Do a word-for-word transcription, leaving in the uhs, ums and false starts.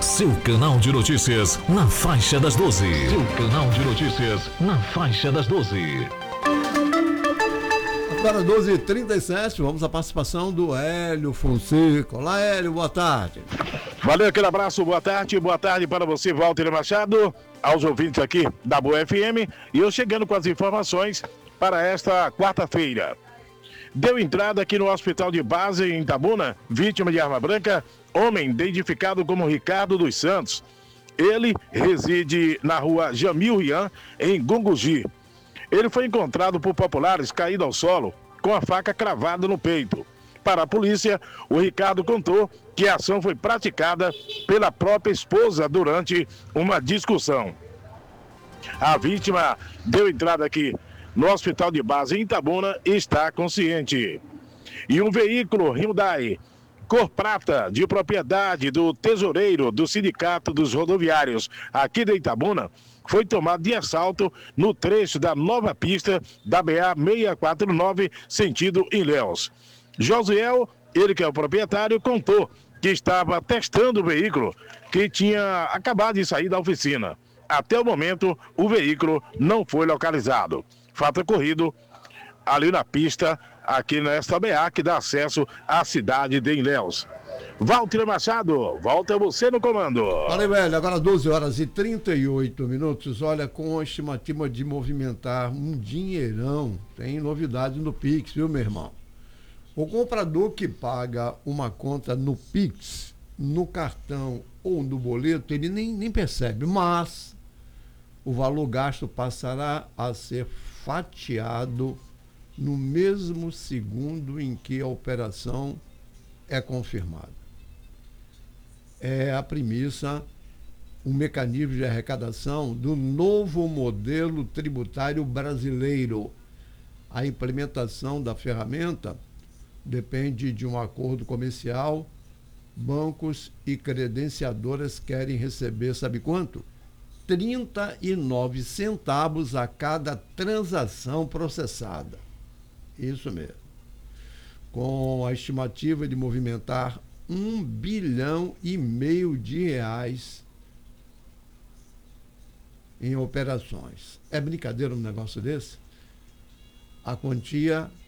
seu canal de notícias na faixa das doze. Seu canal de notícias na faixa das doze. Agora doze e trinta e sete, vamos à participação do Hélio Fonseca. Olá, Hélio, boa tarde. Valeu, aquele abraço, boa tarde, boa tarde para você, Walter Machado, aos ouvintes aqui da Boa F M, e eu chegando com as informações para esta quarta-feira. Deu entrada aqui no hospital de base em Itabuna, vítima de arma branca, homem identificado como Ricardo dos Santos. Ele reside na rua Jamil Rian, em Gungugi. Ele foi encontrado por populares caído ao solo, com a faca cravada no peito. Para a polícia, o Ricardo contou que a ação foi praticada pela própria esposa durante uma discussão. A vítima deu entrada aqui no hospital de base em Itabuna e está consciente. E um veículo Hyundai cor prata, de propriedade do tesoureiro do Sindicato dos Rodoviários aqui de Itabuna, foi tomado de assalto no trecho da nova pista da B A seiscentos e quarenta e nove, sentido Ilhéus. Josiel, ele que é o proprietário, contou que estava testando o veículo que tinha acabado de sair da oficina. Até o momento, o veículo não foi localizado. Fato ocorrido ali na pista, aqui nesta B A que dá acesso à cidade de Ilhéus. Walter Machado, volta você no comando. Valeu, velho. Agora doze horas e trinta e oito minutos. Olha, com a estimativa de movimentar um dinheirão, tem novidade no Pix, viu, meu irmão? O comprador que paga uma conta no Pix, no cartão ou no boleto, ele nem, nem percebe, mas o valor gasto passará a ser fatiado no mesmo segundo em que a operação é confirmada. É a premissa, um mecanismo de arrecadação do novo modelo tributário brasileiro. A implementação da ferramenta depende de um acordo comercial. Bancos e credenciadoras querem receber, sabe quanto? trinta e nove centavos a cada transação processada. Isso mesmo. Com a estimativa de movimentar um bilhão e meio de reais em operações. É brincadeira um negócio desse? A quantia